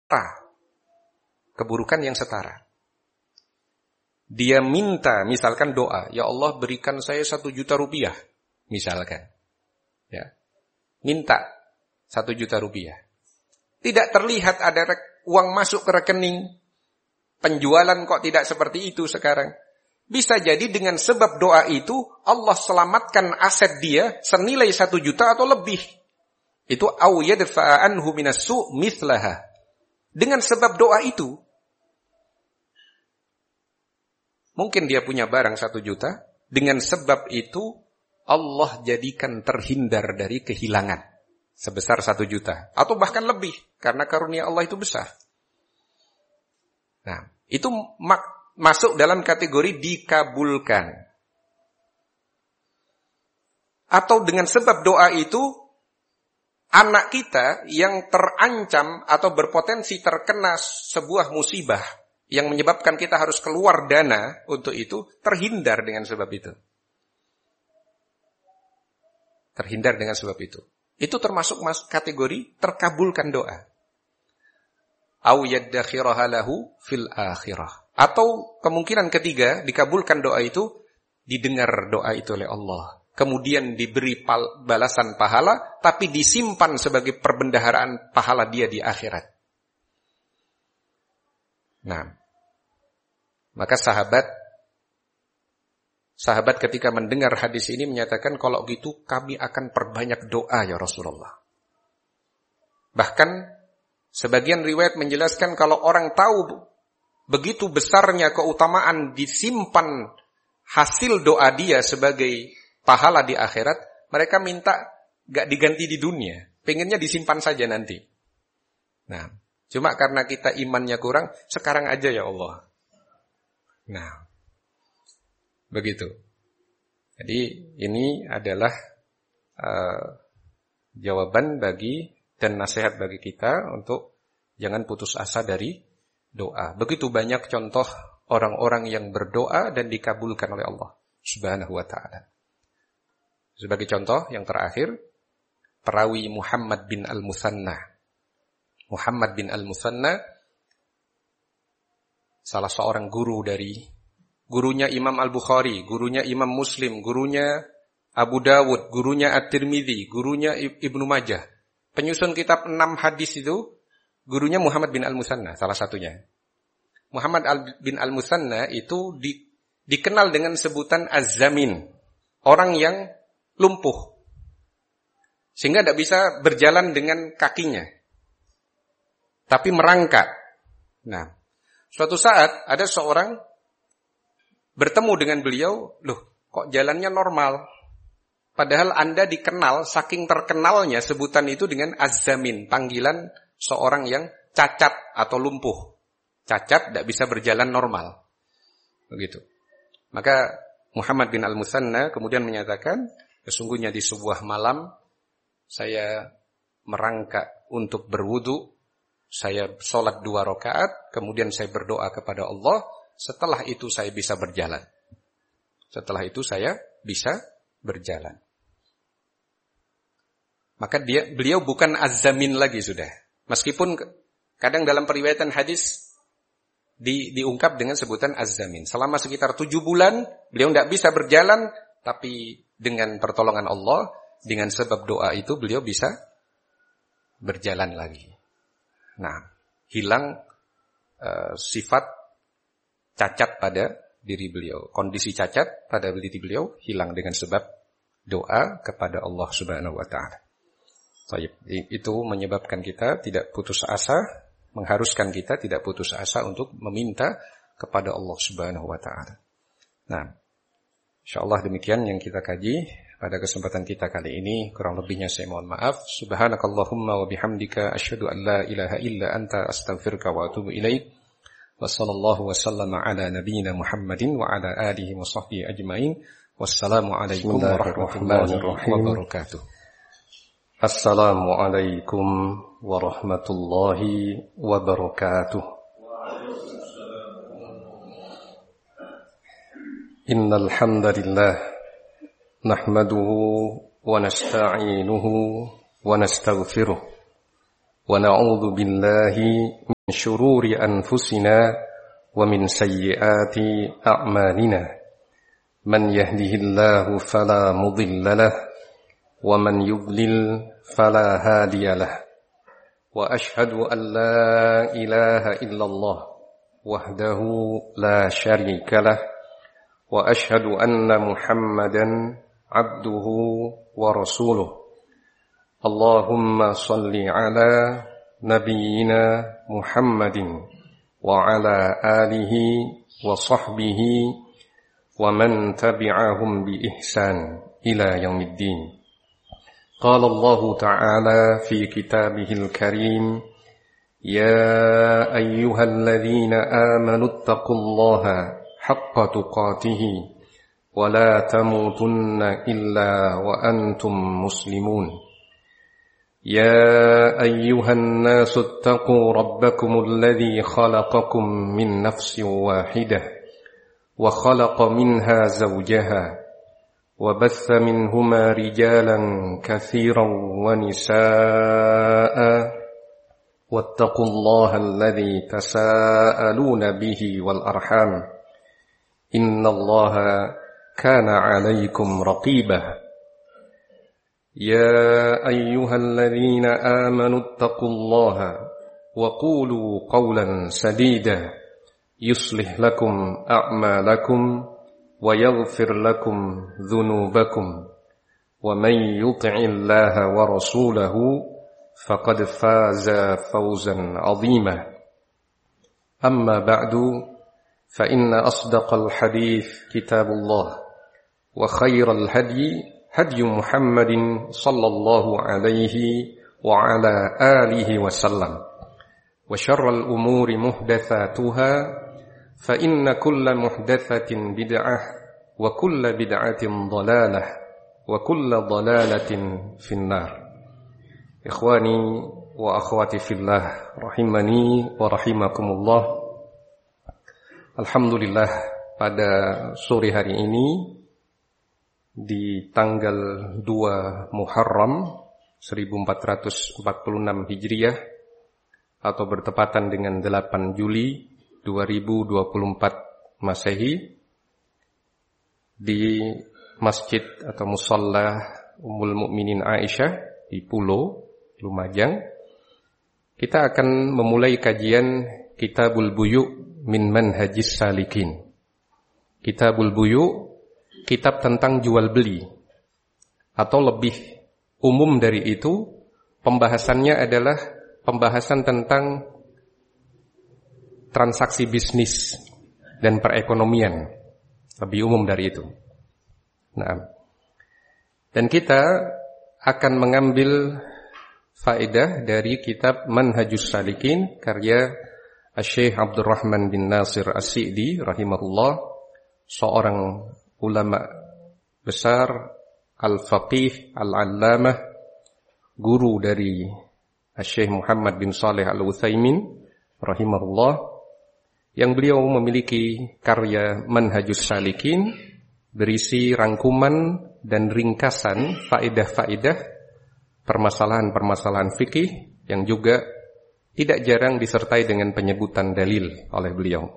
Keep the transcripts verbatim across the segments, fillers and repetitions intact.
keburukan yang setara. Dia minta, misalkan doa, ya Allah berikan saya satu juta rupiah, misalkan. Ya, minta satu juta rupiah. Tidak terlihat ada uang masuk ke rekening. Penjualan kok tidak seperti itu sekarang. Bisa jadi dengan sebab doa itu, Allah selamatkan aset dia senilai satu juta atau lebih. Itu au yadfa'a anhu minas su' mithlaha. Dengan sebab doa itu, mungkin dia punya barang satu juta, dengan sebab itu Allah jadikan terhindar dari kehilangan sebesar satu juta atau bahkan lebih, karena karunia Allah itu besar. Nah, itu mak- masuk dalam kategori dikabulkan. Atau dengan sebab doa itu, anak kita yang terancam atau berpotensi terkena sebuah musibah yang menyebabkan kita harus keluar dana untuk itu, terhindar dengan sebab itu. Terhindar dengan sebab itu. Itu termasuk kategori terkabulkan doa. Au yaddakhiraha lahu fil akhirah. Atau kemungkinan ketiga, dikabulkan doa itu, didengar doa itu oleh Allah. Kemudian diberi pal- balasan pahala, tapi disimpan sebagai perbendaharaan pahala dia di akhirat. Nah, maka sahabat sahabat ketika mendengar hadis ini menyatakan, kalau gitu kami akan perbanyak doa ya Rasulullah. Bahkan sebagian riwayat menjelaskan kalau orang tahu begitu besarnya keutamaan disimpan hasil doa dia sebagai pahala di akhirat, mereka minta gak diganti di dunia, pengennya disimpan saja nanti. Nah, cuma karena kita imannya kurang, sekarang aja ya Allah. Nah, begitu. Jadi ini adalah uh, jawaban bagi dan nasihat bagi kita untuk jangan putus asa dari doa. Begitu banyak contoh orang-orang yang berdoa dan dikabulkan oleh Allah Subhanahu wa ta'ala. Sebagai contoh yang terakhir, perawi Muhammad bin Al-Musanna. Muhammad bin Al-Musanna salah seorang guru dari gurunya Imam Al-Bukhari, gurunya Imam Muslim, gurunya Abu Dawud, gurunya At-Tirmidzi, gurunya Ibnu Majah. Penyusun kitab enam hadis itu gurunya Muhammad bin Al-Musanna, salah satunya. Muhammad bin Al-Musanna itu di, dikenal dengan sebutan Az-Zamin, orang yang lumpuh, sehingga tidak bisa berjalan dengan kakinya, tapi merangkak. Nah, suatu saat ada seorang bertemu dengan beliau, loh kok jalannya normal? Padahal Anda dikenal, saking terkenalnya sebutan itu dengan Az-Zamin, panggilan seorang yang cacat atau lumpuh. Cacat, tidak bisa berjalan normal. Begitu. Maka Muhammad bin Al-Musanna kemudian menyatakan, sesungguhnya di sebuah malam saya merangkak untuk berwudu, saya sholat dua rakaat, kemudian saya berdoa kepada Allah, setelah itu saya bisa berjalan. Setelah itu saya bisa berjalan. Maka dia beliau bukan Az-Zamin lagi sudah. Meskipun kadang dalam periwayatan hadis di, diungkap dengan sebutan Az-Zamin. Selama sekitar tujuh bulan beliau tidak bisa berjalan, tapi dengan pertolongan Allah, dengan sebab doa itu beliau bisa berjalan lagi. Nah, hilang uh, sifat cacat pada diri beliau. Kondisi cacat pada diri beliau hilang dengan sebab doa kepada Allah Subhanahu wa ta'ala. Itu menyebabkan kita tidak putus asa, mengharuskan kita tidak putus asa untuk meminta kepada Allah Subhanahu wa ta'ala. Nah, insyaallah demikian yang kita kaji pada kesempatan kita kali ini. Kurang lebihnya saya mohon maaf. Subhanakallahumma wa bihamdika asyhadu an la ilaha illa anta astaghfiruka wa atubu ilaik. Wa sallallahu wa sallama ala nabiyyina Muhammadin wa ala alihi wa sahbihi ajmain. Wassalamu alaikum warahmatullahi wabarakatuh. Assalamualaikum warahmatullahi wabarakatuh. Innal hamdalillah nahmaduhu wa nasta'inuhu wa nastaghfiruh ونعوذ بالله من شرور أنفسنا ومن سيئات أعمالنا من يهده الله فلا مضل له ومن يضلل فلا هادي له وأشهد أن لا إله إلا الله وحده لا شريك له وأشهد أن محمدا عبده ورسوله اللهم صل على نبينا محمد وعلى آله وصحبه ومن تبعهم بإحسان إلى يوم الدين قال الله تعالى في كتابه الكريم يا أيها الذين آمنوا اتقوا الله حق تقاته ولا تموتن إلا وأنتم مسلمون يا أيها الناس اتقوا ربكم الذي خلقكم من نفس واحدة وخلق منها زوجها وبث منهما رجالا كثيرا ونساء واتقوا الله الذي تساءلون به والأرحام إن الله كان عليكم رقيبا يا أيها الذين آمنوا اتقوا الله وقولوا قولا سديدا يصلح لكم أعمالكم ويغفر لكم ذنوبكم ومن يطع الله ورسوله فقد فاز فوزا عظيما أما بعد فإن أصدق الحديث كتاب الله وخير الهدي هدي محمد صلى الله عليه وعلى آله وسلم وشر الأمور محدثاتها فإن كل محدثة بدعة وكل بدعة ضلالة وكل ضلالة في النار إخواني وأخواتي في الله رحمني ورحمكم الله. Alhamdulillah, pada sore hari ini di tanggal dua Muharram seribu empat ratus empat puluh enam Hijriah atau bertepatan dengan delapan Juli dua ribu dua puluh empat Masehi, di Masjid atau Musalla Ummul Mukminin Aisyah di Pulo Lumajang, kita akan memulai kajian Kitabul Buyu' min Manhajis Salikin. Kitabul Buyu', kitab tentang jual beli, atau lebih umum dari itu, pembahasannya adalah pembahasan tentang transaksi bisnis dan perekonomian, lebih umum dari itu. Nah, dan kita akan mengambil faedah dari kitab Manhajus Salikin karya Syekh Abdurrahman bin Nasir As-Sa'di rahimahullah, seorang ulama besar, al-faqih, al-allamah, guru dari Syekh Muhammad bin Saleh Al-Utsaimin rahimahullah, yang beliau memiliki karya Manhajus Salikin berisi rangkuman dan ringkasan faedah-faedah permasalahan-permasalahan fikih yang juga tidak jarang disertai dengan penyebutan dalil oleh beliau.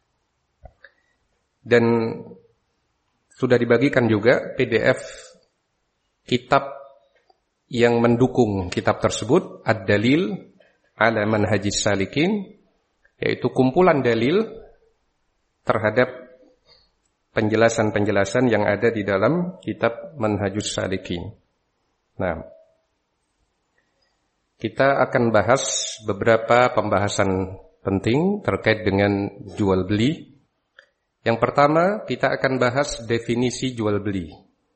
Dan sudah dibagikan juga P D F kitab yang mendukung kitab tersebut, Ad-Dalil ala Manhajis Salikin, yaitu kumpulan dalil terhadap penjelasan-penjelasan yang ada di dalam kitab Manhajus Salikin. Nah, kita akan bahas beberapa pembahasan penting terkait dengan jual beli. Yang pertama, kita akan bahas definisi jual beli.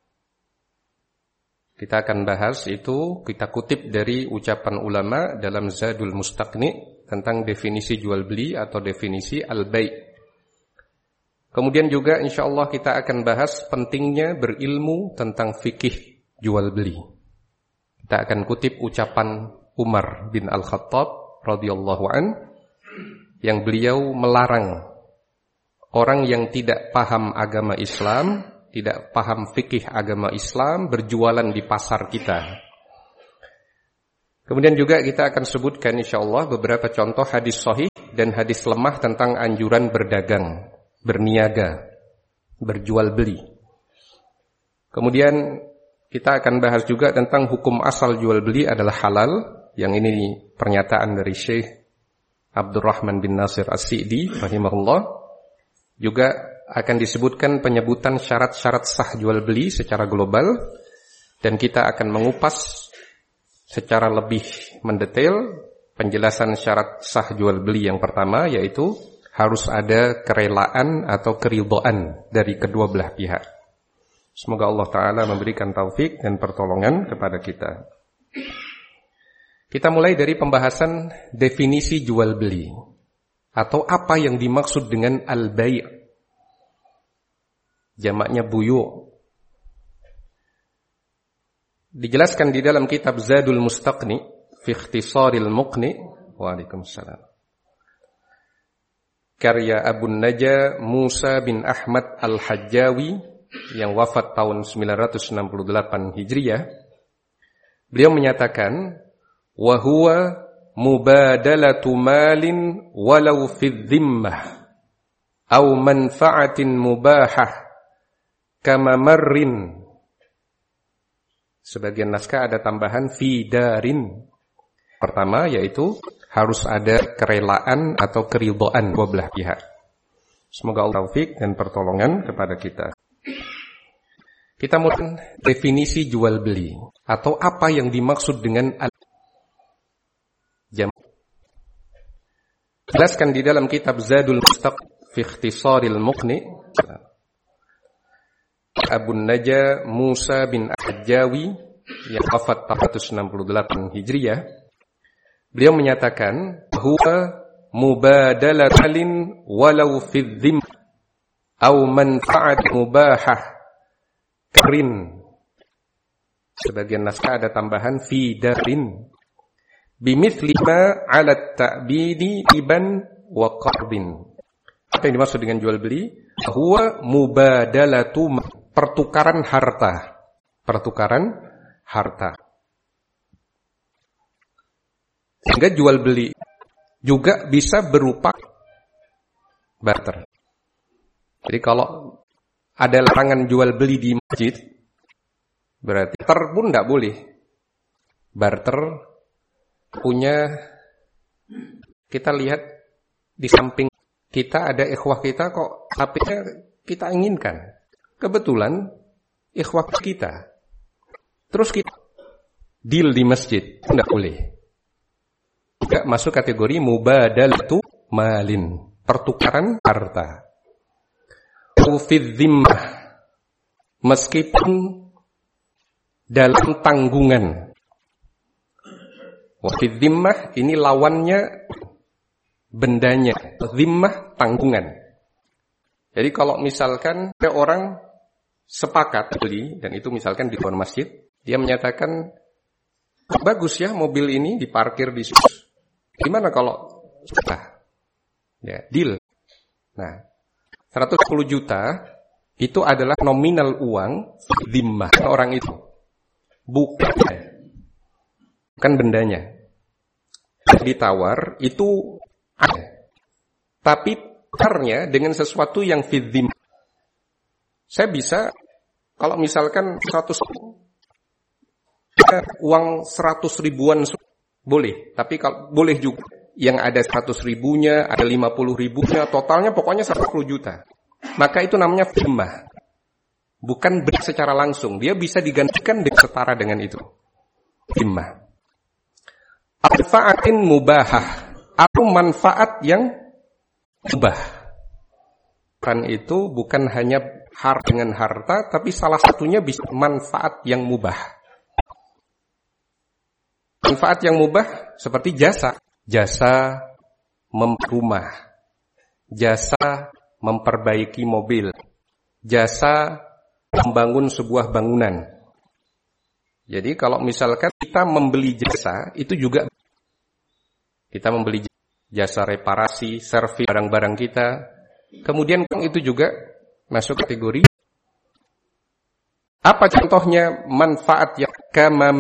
Kita akan bahas itu, kita kutip dari ucapan ulama dalam Zadul Mustaqni tentang definisi jual beli atau definisi al-bai'. Kemudian juga insyaallah kita akan bahas pentingnya berilmu tentang fikih jual beli. Kita akan kutip ucapan Umar bin Al-Khattab radhiyallahu an, yang beliau melarang orang yang tidak paham agama Islam, tidak paham fikih agama Islam berjualan di pasar kita. Kemudian juga kita akan sebutkan insyaallah beberapa contoh hadis sahih dan hadis lemah tentang anjuran berdagang, berniaga, berjual beli. Kemudian kita akan bahas juga tentang hukum asal jual beli adalah halal. Yang ini pernyataan dari Syekh Abdurrahman bin Nasir As-Sa'di rahimahullah. Juga akan disebutkan penyebutan syarat-syarat sah jual beli secara global. Dan kita akan mengupas secara lebih mendetail penjelasan syarat sah jual beli yang pertama, yaitu harus ada kerelaan atau keridhaan dari kedua belah pihak. Semoga Allah Ta'ala memberikan taufik dan pertolongan kepada kita. Kita mulai dari pembahasan definisi jual beli atau apa yang dimaksud dengan al-bai'. Jamaknya buyu'. Dijelaskan di dalam kitab Zadul Mustaqni fi Ikhtisaril Muqni. Waalaikumsalam. Karya Abu Naja Musa bin Ahmad Al-Hajjawi yang wafat tahun sembilan ratus enam puluh delapan Hijriah. Beliau menyatakan, wa huwa mubadalatu malin walau fi dhimmah aw manfa'atin mubahah kama marrin. Sebagian naskah ada tambahan fi darin. Pertama yaitu harus ada kerelaan atau keridhaan dua belah pihak. Semoga Allah taufik dan pertolongan kepada kita. Kita mulai definisi jual beli atau apa yang dimaksud dengan al-jam. Jelaskan di dalam kitab Zadul Mustaqni fi Ikhtisaril Muqni. Abu Naja Musa bin Al-Hajjawi yang wafat tahun seratus enam puluh delapan Hijriah. Beliau menyatakan huwa mubadalatalin walau fi dhimm aw manfa'at mubahah karin. Sebagian naskah ada tambahan fi darin bimithli ma 'ala at-ta'bidi iban wa qardin. Apa yang dimaksud dengan jual beli? Huwa mubadalatu, pertukaran harta. Pertukaran harta. Sehingga jual beli juga bisa berupa barter. Jadi kalau ada larangan jual beli di masjid, berarti barter pun tidak boleh. Barter punya, kita lihat di samping kita ada ikhwah kita kok H P-nya kita inginkan. Kebetulan ikhwah kita. Terus kita deal di masjid, tidak boleh. Tidak masuk kategori mubadalatu malin, pertukaran harta. Fi dhimmah, meskipun dalam tanggungan. Wa fi dhimmah ini lawannya bendanya, dhimmah tanggungan. Jadi kalau misalkan ada orang sepakat beli, dan itu misalkan di depan masjid, dia menyatakan bagus ya mobil ini diparkir di situ. Gimana kalau sudah? Ya, deal. Nah, seratus sepuluh juta itu adalah nominal uang dhimmah orang itu. Bukan bukan bendanya. Ditawar itu ada. Tapi tukarnya dengan sesuatu yang fi dhimmah. Saya bisa kalau misalkan seratus uang seratus ribuan boleh, tapi kalau boleh juga yang ada seratus ribunya, ada lima puluh ribunya, totalnya pokoknya seratus sepuluh juta. Maka itu namanya dhimmah. Bukan beli secara langsung, dia bisa digantikan dengan setara dengan itu. Dhimmah. Manfaatin mubahah, atau manfaat yang mubah. Kan itu bukan hanya harta dengan harta, tapi salah satunya bisa manfaat yang mubah. Manfaat yang mubah seperti jasa. Jasa memperumah. Jasa memperbaiki mobil. Jasa membangun sebuah bangunan. Jadi kalau misalkan kita membeli jasa, itu juga kita membeli jasa reparasi, servis barang-barang kita. Kemudian itu juga masuk kategori. Apa contohnya manfaat yang kama